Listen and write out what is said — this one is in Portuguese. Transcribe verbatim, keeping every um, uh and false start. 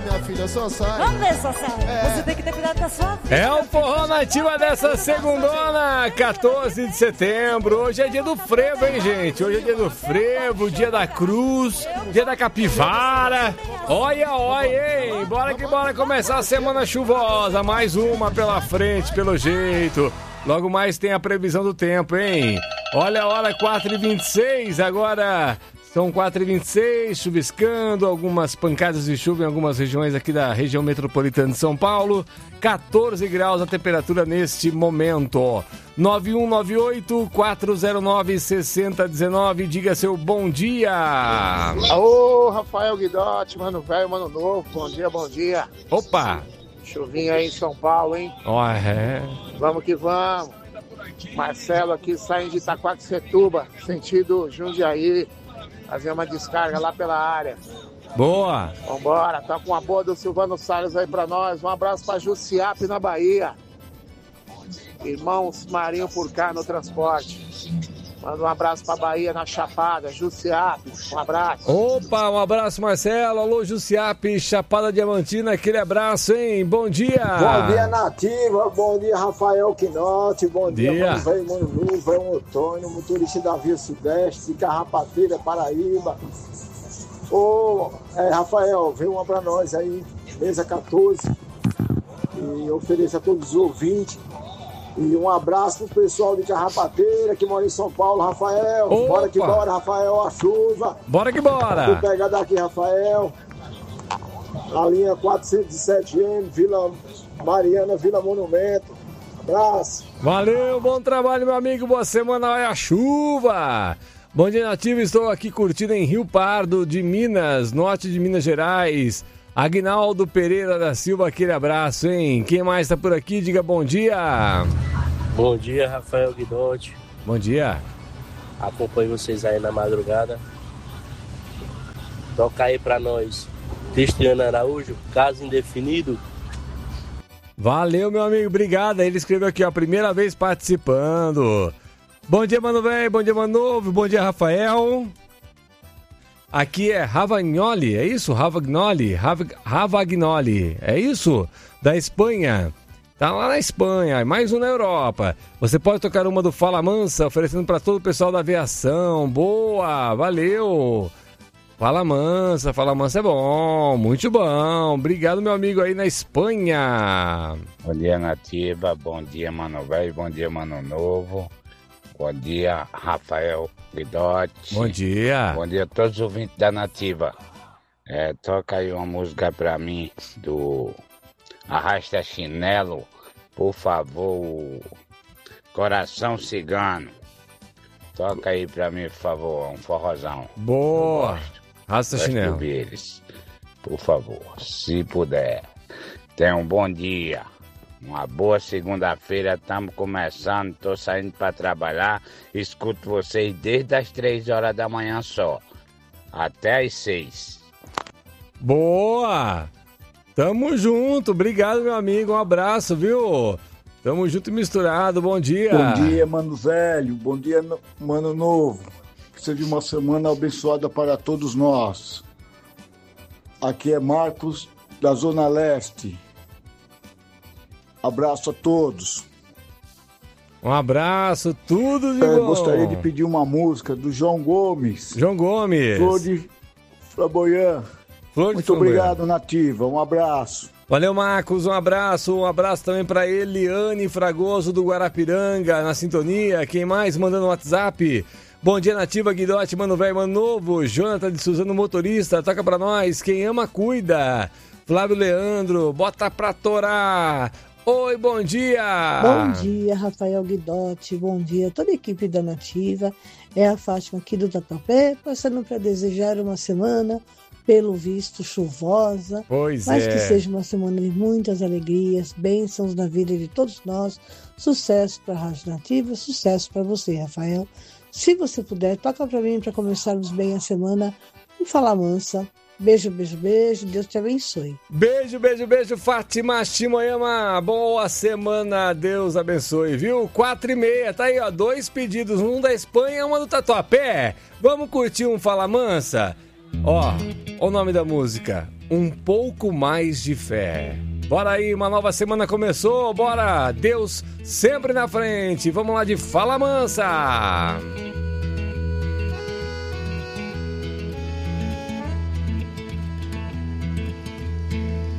minha filha, só sai. Vamos ver, só sai. É. Você tem que ter cuidado com a sua vida. É o Forró Nativa dessa segundona, quatorze de setembro. Hoje é dia do frevo, hein, gente? Hoje é dia do frevo, dia da cruz, dia da capivara. Olha, olha, hein? Bora que bora começar a semana chuvosa. Mais uma pela frente, pelo jeito. Logo mais tem a previsão do tempo, hein? Olha a hora, quatro e vinte e seis, agora são quatro e vinte e seis, chuviscando, algumas pancadas de chuva em algumas regiões aqui da região metropolitana de São Paulo. quatorze graus a temperatura neste momento. nove um nove oito, quatro zero nove, seis zero um nove, diga seu bom dia. Alô, Rafael Guidotti, mano velho, mano novo, bom dia, bom dia. Opa! Chuvinha aí em São Paulo, hein? Ó, oh, é. Vamos que vamos. Marcelo aqui saindo de Itaquaquecetuba, sentido Jundiaí. Fazer uma descarga lá pela área. Boa! Vambora, tá com uma boa do Silvano Salles aí pra nós. Um abraço pra Jussiape na Bahia. Irmãos Marinho por cá no transporte. Manda um abraço pra Bahia na Chapada, Jussiape, um abraço. Opa, um abraço, Marcelo. Alô, Jussiape, Chapada Diamantina, aquele abraço, hein? Bom dia. Bom dia, Nativa. Bom dia, Rafael Quinote. Bom dia, dia. Mano velho, mano novo, velho Antônio, motorista da Via Sudeste, de Carrapateira, Paraíba. Ô, é, Rafael, vem uma pra nós aí, mesa quatorze. E ofereço a todos os ouvintes. E um abraço pro pessoal de Carrapateira que mora em São Paulo, Rafael. Opa. Bora que bora, Rafael, a chuva. Bora que bora. Vou pegar daqui, Rafael. A linha quatrocentos e sete M, Vila Mariana, Vila Monumento. Abraço. Valeu, bom trabalho, meu amigo. Boa semana, olha a chuva. Bom dia, Nativo. Estou aqui curtindo em Rio Pardo, de Minas, norte de Minas Gerais. Aguinaldo Pereira da Silva, aquele abraço, hein? Quem mais tá por aqui? Diga bom dia. Bom dia, Rafael Guidotti. Bom dia. Acompanho vocês aí na madrugada. Toca aí pra nós, Cristiano Araújo, caso indefinido. Valeu, meu amigo, obrigado. Ele escreveu aqui, ó, primeira vez participando. Bom dia, mano velho, bom dia, mano novo, bom dia, Rafael. Aqui é Ravagnoli, é isso? Ravagnoli, Rav, Ravagnoli, é isso? Da Espanha. Tá lá na Espanha, mais um na Europa. Você pode tocar uma do Fala Mansa, oferecendo para todo o pessoal da aviação. Boa, valeu. Fala Mansa, Fala Mansa é bom, muito bom. Obrigado, meu amigo aí na Espanha. Bom dia, Nativa, bom dia, mano velho, bom dia, mano novo. Bom dia, Rafael Guidotti. Bom dia. Bom dia a todos os ouvintes da Nativa. É, toca aí uma música pra mim do Arrasta Chinelo, por favor, Coração Cigano. Toca aí pra mim, por favor, um forrozão. Boa. Arrasta Chinelo. Eles, por favor, se puder. Tenha um bom dia. Uma boa segunda-feira, estamos começando, estou saindo para trabalhar, escuto vocês desde as três horas da manhã só, até as seis. Boa! Tamo junto, obrigado, meu amigo, um abraço, viu? Tamo junto e misturado, bom dia. Bom dia, mano velho, bom dia, mano novo, que seja uma semana abençoada para todos nós. Aqui é Marcos, da Zona Leste. Abraço a todos. Um abraço, tudo de é, bom. Gostaria de pedir uma música do João Gomes. João Gomes. Flor de Flamboyant. Flor de Muito Flamboyant. obrigado, Nativa. Um abraço. Valeu, Marcos. Um abraço. Um abraço também para Eliane Fragoso do Guarapiranga, na sintonia. Quem mais mandando WhatsApp? Bom dia, Nativa, Guidotti, mano velho, mano novo. Jonathan de Suzano, motorista. Toca pra nós. Quem ama, cuida. Flávio Leandro, bota pra torar. Oi, bom dia! Bom dia, Rafael Guidotti, bom dia, toda a equipe da Nativa. É a Fátima aqui do Tatuapé, passando para desejar uma semana, pelo visto, chuvosa. Pois mas é. que seja uma semana de muitas alegrias, bênçãos na vida de todos nós. Sucesso para a Rádio Nativa, sucesso para você, Rafael. Se você puder, toca para mim para começarmos bem a semana. Um Fala Mansa. Beijo, beijo, beijo. Deus te abençoe. Beijo, beijo, beijo, Fátima Shimoyama. Boa semana, Deus abençoe, viu? Quatro e meia, tá aí, ó. Dois pedidos, um da Espanha e uma do Tatuapé. Vamos curtir um Fala Mansa? Ó, ó o nome da música. um pouco mais de fé. Bora aí, uma nova semana começou, bora! Deus sempre na frente. Vamos lá de Fala Mansa.